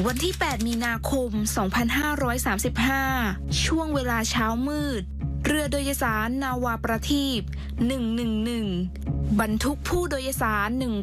วันที่ 8 มีนาคม 2535 ช่วงเวลาเช้ามืด เรือโดยสารนาวาประทีป 111 บรรทุกผู้โดยสาร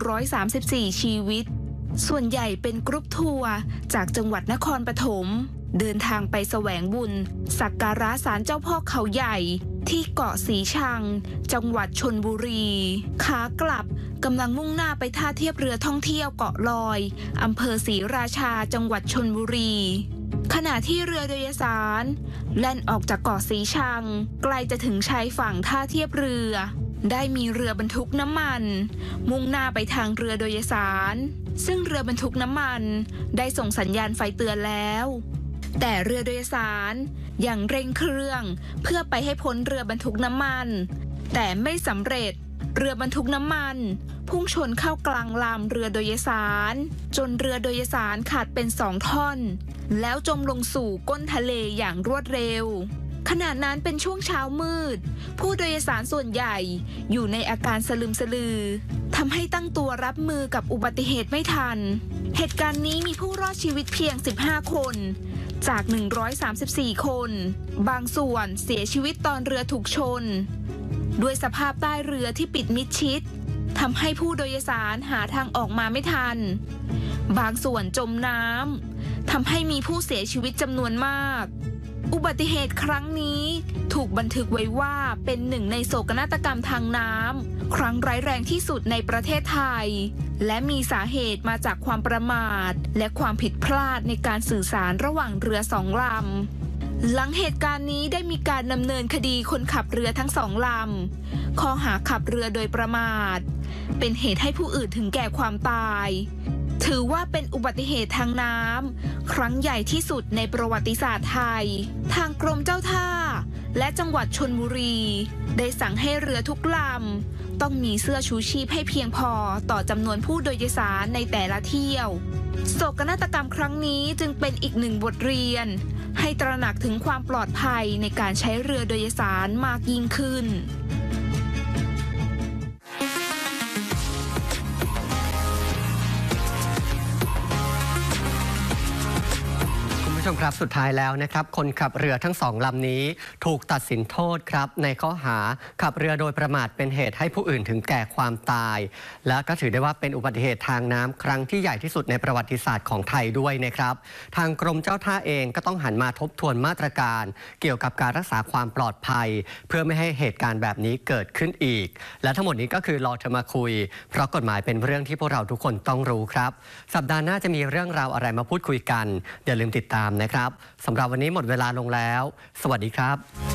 134 ชีวิต ส่วนใหญ่เป็นกรุ๊ปทัวร์จากจังหวัดนครปฐม เดินทางไปแสวงบุญสักการะศาลเจ้าพ่อเขาใหญ่ที่เกาะสีชังจังหวัดชลบุรีขากลับกำลังมุ่งหน้าไปท่าเทียบเรือท่องเที่ยวเกาะลอยอำเภอศรีราชาจังหวัดชลบุรีขณะที่เรือโดยสารแล่นออกจากเกาะสีชังใกล้จะถึงชายฝั่งท่าเทียบเรือได้มีเรือบรรทุกน้ำมันมุ่งหน้าไปทางเรือโดยสารซึ่งเรือบรรทุกน้ำมันได้ส่งสัญญาณไฟเตือนแล้วแต่เรือโดยสารยังเร่งเครื่องเพื่อไปให้พ้นเรือบรรทุกน้ำมันแต่ไม่สำเร็จเรือบรรทุกน้ำมันพุ่งชนเข้ากลางลำเรือโดยสารจนเรือโดยสารขาดเป็น2 ท่อนแล้วจมลงสู่ก้นทะเลอย่างรวดเร็วขณะนั้นเป็นช่วงเช้ามืดผู้โดยสารส่วนใหญ่อยู่ในอาการสลึมสลือทำให้ตั้งตัวรับมือกับอุบัติเหตุไม่ทันเหตุการณ์นี้มีผู้รอดชีวิตเพียง15 คนจาก134 คนบางส่วนเสียชีวิตตอนเรือถูกชนด้วยสภาพใต้เรือที่ปิดมิดชิดทำให้ผู้โดยสารหาทางออกมาไม่ทันบางส่วนจมน้ำทำให้มีผู้เสียชีวิตจำนวนมากอุบัติเหตุครั้งนี้ถูกบันทึกไว้ว่าเป็นหนึ่งในโศกนาฏกรรมทางน้ำครั้งร้ายแรงที่สุดในประเทศไทยและมีสาเหตุมาจากความประมาทและความผิดพลาดในการสื่อสารระหว่างเรือ2 ลำหลังเหตุการณ์นี้ได้มีการดำเนินคดีคนขับเรือทั้ง2 ลำข้อหาขับเรือโดยประมาทเป็นเหตุให้ผู้อื่นถึงแก่ความตายถือว่าเป็นอุบัติเหตุทางน้ำครั้งใหญ่ที่สุดในประวัติศาสตร์ไทยทางกรมเจ้าท่าและจังหวัดชลบุรีได้สั่งให้เรือทุกลำต้องมีเสื้อชูชีพให้เพียงพอต่อจำนวนผู้โดยสารในแต่ละเที่ยวโศกนาฏกรรมครั้งนี้จึงเป็นอีกหนึ่งบทเรียนให้ตระหนักถึงความปลอดภัยในการใช้เรือโดยสารมากยิ่งขึ้นผู้ชมครับสุดท้ายแล้วนะครับคนขับเรือทั้ง2 ลำนี้ถูกตัดสินโทษครับในข้อหาขับเรือโดยประมาทเป็นเหตุให้ผู้อื่นถึงแก่ความตายและก็ถือได้ว่าเป็นอุบัติเหตุทางน้ำครั้งที่ใหญ่ที่สุดในประวัติศาสตร์ของไทยด้วยนะครับทางกรมเจ้าท่าเองก็ต้องหันมาทบทวนมาตรการเกี่ยวกับการรักษาความปลอดภัยเพื่อไม่ให้เหตุการณ์แบบนี้เกิดขึ้นอีกและทั้งหมดนี้ก็คือรอเธอมาคุยเพราะกฎหมายเป็นเรื่องที่พวกเราทุกคนต้องรู้ครับสัปดาห์หน้าจะมีเรื่องราวอะไรมาพูดคุยกันอย่าลืมติดตามนะครับสำหรับวันนี้หมดเวลาลงแล้วสวัสดีครับ